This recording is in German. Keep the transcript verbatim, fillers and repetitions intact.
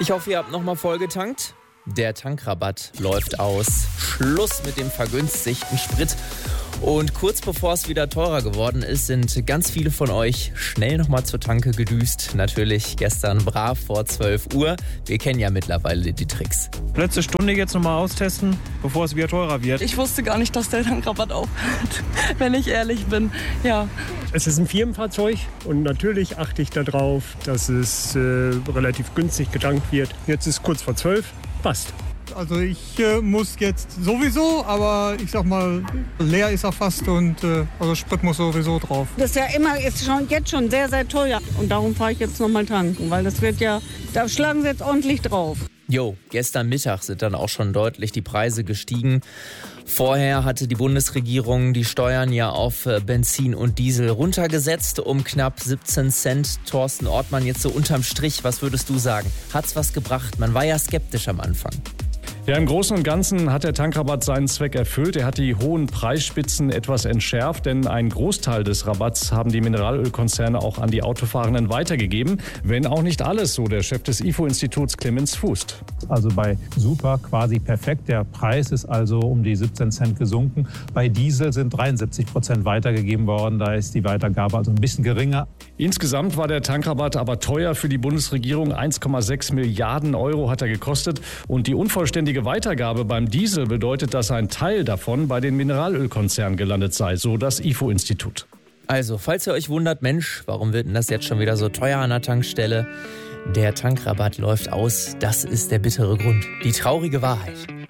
Ich hoffe, ihr habt nochmal voll getankt. Der Tankrabatt läuft aus. Schluss mit dem vergünstigten Sprit. Und kurz bevor es wieder teurer geworden ist, sind ganz viele von euch schnell nochmal zur Tanke gedüst. Natürlich gestern brav vor zwölf Uhr. Wir kennen ja mittlerweile die Tricks. Letzte Stunde jetzt nochmal austesten, bevor es wieder teurer wird. Ich wusste gar nicht, dass der Tankrabatt aufhört, wenn ich ehrlich bin. Ja. Es ist ein Firmenfahrzeug und natürlich achte ich darauf, dass es äh, relativ günstig getankt wird. Jetzt ist kurz vor zwölf, passt. Also ich äh, muss jetzt sowieso, aber ich sag mal, leer ist er fast und äh, also Sprit muss sowieso drauf. Das ist ja immer, ist schon, jetzt schon sehr, sehr teuer. Und darum fahre ich jetzt nochmal tanken, weil das wird ja, da schlagen sie jetzt ordentlich drauf. Jo, gestern Mittag sind dann auch schon deutlich die Preise gestiegen. Vorher hatte die Bundesregierung die Steuern ja auf Benzin und Diesel runtergesetzt um knapp siebzehn Cent. Thorsten Ortmann, jetzt so unterm Strich, was würdest du sagen? Hat's was gebracht? Man war ja skeptisch am Anfang. Ja, im Großen und Ganzen hat der Tankrabatt seinen Zweck erfüllt. Er hat die hohen Preisspitzen etwas entschärft, denn einen Großteil des Rabatts haben die Mineralölkonzerne auch an die Autofahrenden weitergegeben. Wenn auch nicht alles, so der Chef des I F O-Instituts Clemens Fußt. Also bei Super quasi perfekt. Der Preis ist also um die siebzehn Cent gesunken. Bei Diesel sind dreiundsiebzig Prozent weitergegeben worden. Da ist die Weitergabe also ein bisschen geringer. Insgesamt war der Tankrabatt aber teuer für die Bundesregierung. eins Komma sechs Milliarden Euro hat er gekostet. Und die unvollständige Weitergabe beim Diesel bedeutet, dass ein Teil davon bei den Mineralölkonzernen gelandet sei, so das I F O-Institut. Also, falls ihr euch wundert, Mensch, warum wird denn das jetzt schon wieder so teuer an der Tankstelle? Der Tankrabatt läuft aus, das ist der bittere Grund, die traurige Wahrheit.